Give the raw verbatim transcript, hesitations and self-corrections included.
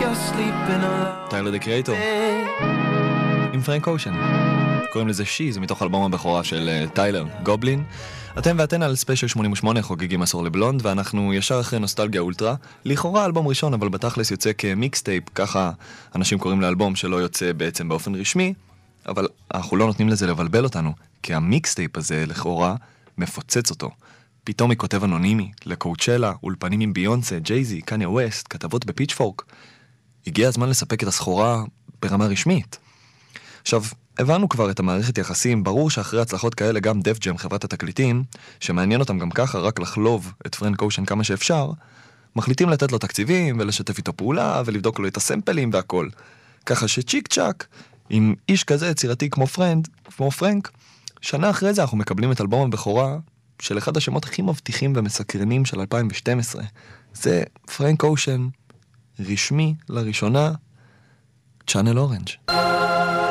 you're sleeping alone. טיילר דה קריאטור עם פרנק אושן, קוראים לזה שי, זה מתוך אלבום הבכורה של טיילר, גובלין. אתם ואתן על ספיישל שמונים ושמונה, חוגגים עשור לבלונד, ואנחנו ישר אחרי נוסטלגיה אולטרה, לכאורה אלבום ראשון, אבל בתכלס יוצא כמיקסטייפ, ככה אנשים קוראים לאלבום שלא יוצא בעצם באופן רשמי, אבל אנחנו לא נותנים לזה לבלבל אותנו, כי המיקסטייפ הזה לכאורה מפוצץ אותו. פתאום היא כותב אנונימי, לקואוצ'לה, אולפנים עם ביונסה, ג'ייזי, קניה ווסט, כתבות בפיצ'פורק. הגיע הזמן לספק את הסחורה ברמה רשמית. עכשיו, הבנו כבר את המערכת יחסים, ברור שאחרי הצלחות כאלה גם דף ג'ם, חברת התקליטים, שמעניין אותם גם ככה רק לחלוב את פרנק אושן כמה שאפשר, מחליטים לתת לו תקציבים ולשתף איתו פעולה ולבדוק לו את הסמפלים והכל. ככה שצ'יק צ'ק, עם איש כזה יצירתי כמו פרנד, כמו פרנק, שנה אחרי זה אנחנו מקבלים את אלבום הבכורה של אחד השמות הכי מבטיחים ומסקרנים של אלפיים ושתים עשרה. זה פרנק אושן, רשמי לראשונה, צ'אנל אורנג'.